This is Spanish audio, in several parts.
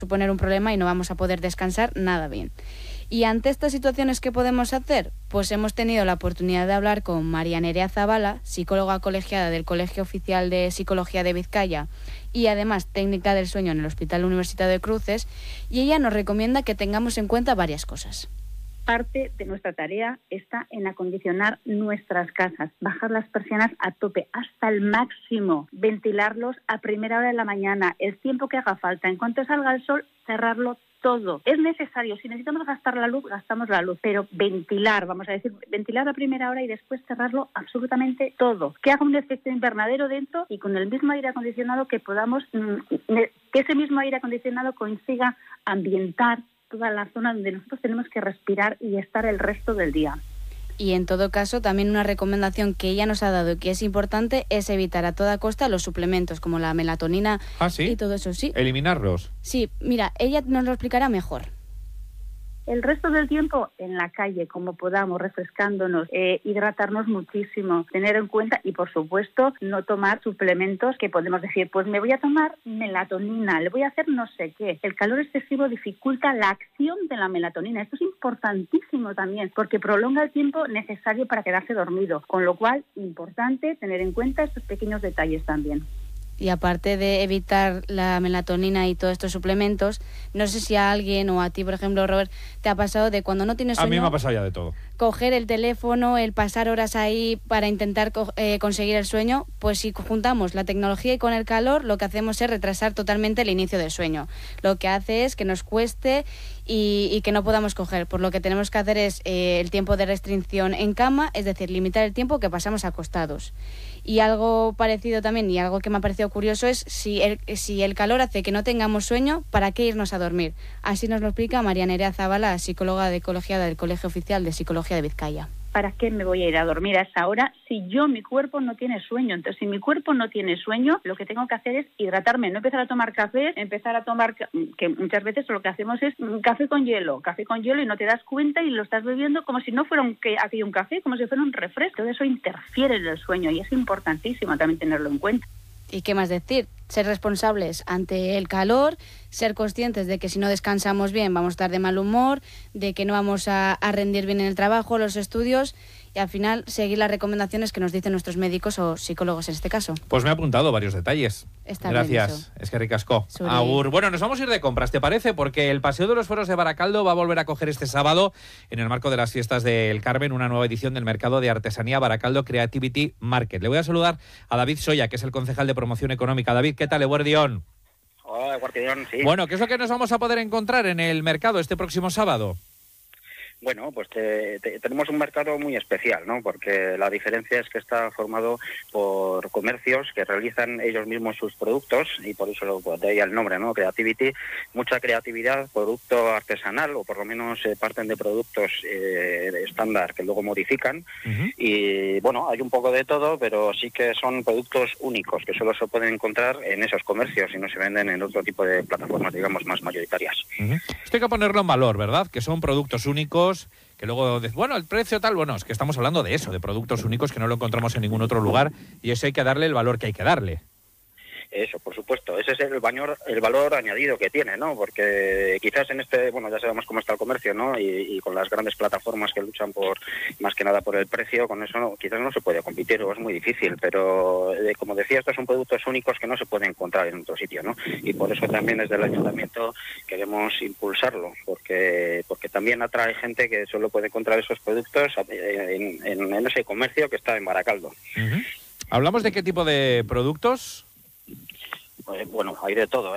suponer un problema y no vamos a poder descansar nada bien. Y ante estas situaciones, ¿qué podemos hacer? Pues hemos tenido la oportunidad de hablar con María Nerea Zavala, psicóloga colegiada del Colegio Oficial de Psicología de Vizcaya y además técnica del sueño en el Hospital Universitario de Cruces, y ella nos recomienda que tengamos en cuenta varias cosas. Parte de nuestra tarea está en acondicionar nuestras casas, bajar las persianas a tope, hasta el máximo, ventilarlos a primera hora de la mañana, el tiempo que haga falta. En cuanto salga el sol, cerrarlo todo. Es necesario, si necesitamos gastar la luz, gastamos la luz, pero ventilar, vamos a decir, ventilar a primera hora y después cerrarlo absolutamente todo. Que haga un efecto invernadero dentro y con el mismo aire acondicionado que podamos, que ese mismo aire acondicionado consiga ambientar toda la zona donde nosotros tenemos que respirar y estar el resto del día. Y en todo caso, también una recomendación que ella nos ha dado y que es importante es evitar a toda costa los suplementos como la melatonina y todo eso. Sí. ¿Eliminarlos? Sí, mira, ella nos lo explicará mejor. El resto del tiempo en la calle, como podamos, refrescándonos, hidratarnos muchísimo, tener en cuenta y, por supuesto, no tomar suplementos que podemos decir, pues me voy a tomar melatonina, le voy a hacer no sé qué. El calor excesivo dificulta la acción de la melatonina. Esto es importantísimo también, porque prolonga el tiempo necesario para quedarse dormido, con lo cual, importante tener en cuenta estos pequeños detalles también. Y aparte de evitar la melatonina y todos estos suplementos, no sé si a alguien o a ti, por ejemplo, Robert, te ha pasado de cuando no tienes sueño... A mí me ha pasado ya de todo. Coger el teléfono, el pasar horas ahí para intentar conseguir el sueño, pues si juntamos la tecnología y con el calor, lo que hacemos es retrasar totalmente el inicio del sueño. Lo que hace es que nos cueste y que no podamos coger. Por lo que tenemos que hacer es el tiempo de restricción en cama, es decir, limitar el tiempo que pasamos acostados. Y algo parecido también, y algo que me ha parecido curioso, es si el calor hace que no tengamos sueño, ¿para qué irnos a dormir? Así nos lo explica María Nerea Zavala, psicóloga colegiada del Colegio Oficial de Psicología de Vizcaya. ¿Para qué me voy a ir a dormir a esa hora si mi cuerpo no tiene sueño? Entonces, si mi cuerpo no tiene sueño, lo que tengo que hacer es hidratarme, no empezar a tomar café, que muchas veces lo que hacemos es café con hielo y no te das cuenta y lo estás bebiendo como si no fuera un café, como si fuera un refresco. Todo eso interfiere en el sueño y es importantísimo también tenerlo en cuenta. ¿Y qué más decir? Ser responsables ante el calor, ser conscientes de que si no descansamos bien vamos a estar de mal humor, de que no vamos a rendir bien en el trabajo, los estudios, y al final seguir las recomendaciones que nos dicen nuestros médicos o psicólogos en este caso. Pues me ha apuntado varios detalles. Gracias, es que ricasco. Agur. Bueno, nos vamos a ir de compras, ¿te parece? Porque el Paseo de los Fueros de Baracaldo va a volver a coger este sábado, en el marco de las fiestas del Carmen, una nueva edición del mercado de artesanía Baracaldo Creativity Market. Le voy a saludar a David Soya, que es el concejal de promoción económica. David, ¿qué tal, Eguardión? Hola, Eguardión, sí. Bueno, ¿qué es lo que nos vamos a poder encontrar en el mercado este próximo sábado? Bueno, pues tenemos un mercado muy especial, ¿no? Porque la diferencia es que está formado por comercios que realizan ellos mismos sus productos y por eso de ahí el nombre, ¿no? Creativity, mucha creatividad, producto artesanal o por lo menos parten de productos estándar que luego modifican y bueno, hay un poco de todo, pero sí que son productos únicos que solo se pueden encontrar en esos comercios y no se venden en otro tipo de plataformas, digamos, más mayoritarias. Esto hay que ponerlo en valor, ¿verdad? Que son productos únicos, que luego, bueno, el precio tal, bueno, es que estamos hablando de eso, de productos únicos que no lo encontramos en ningún otro lugar y eso hay que darle el valor que hay que darle. Eso, por supuesto, ese es el valor añadido que tiene, ¿no? Porque quizás en bueno, ya sabemos cómo está el comercio, ¿no? Y con las grandes plataformas que luchan más que nada por el precio, con eso quizás no se puede competir o es muy difícil, pero como decía, estos son productos únicos que no se pueden encontrar en otro sitio, ¿no? Y por eso también desde el Ayuntamiento queremos impulsarlo, porque también atrae gente que solo puede encontrar esos productos en ese comercio que está en Baracaldo. ¿Hablamos de qué tipo de productos? Bueno, hay de todo,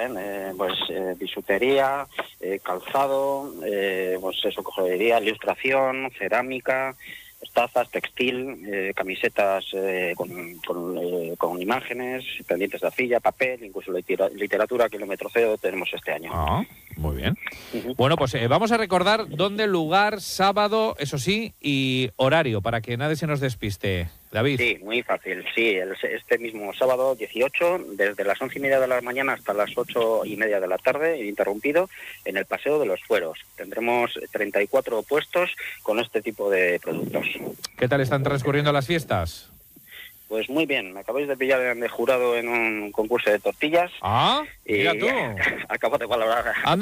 bisutería, calzado, pues eso, joyería, ilustración, cerámica, tazas, textil, camisetas con imágenes, pendientes de arcilla, papel, incluso literatura, kilómetro cero tenemos este año. Ah, muy bien. Bueno, pues vamos a recordar dónde, lugar, sábado, eso sí, y horario, para que nadie se nos despiste. David. Sí, muy fácil. Sí, este mismo sábado 18, desde las 11:30 de la mañana hasta las 8:30 de la tarde, ininterrumpido, en el Paseo de los Fueros. Tendremos 34 puestos con este tipo de productos. ¿Qué tal están transcurriendo las fiestas? Pues muy bien, me acabáis de pillar de jurado en un concurso de tortillas. Ah, mira tú. Acabo de valorar.